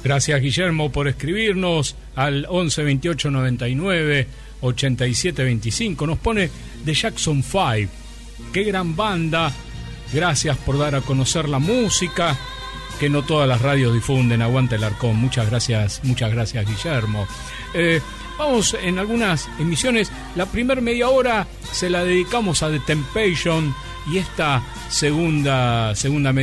Gracias, Guillermo, por escribirnos al 11 28 99 87 25. Nos pone The Jackson 5. Qué gran banda. Gracias por dar a conocer la música que no todas las radios difunden. Aguanta el Arcón. Muchas gracias, Guillermo. Vamos en algunas emisiones. La primera media hora se la dedicamos a The Temptation y esta segunda media